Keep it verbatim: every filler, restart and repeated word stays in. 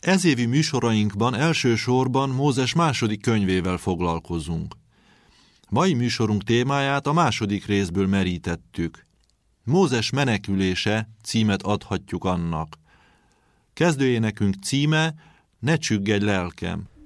Ezévi műsorainkban elsősorban Mózes második könyvével foglalkozunk. Mai műsorunk témáját a második részből merítettük. Mózes menekülése címet adhatjuk annak. Kezdőénekünk címe Ne csüggedj lelkem.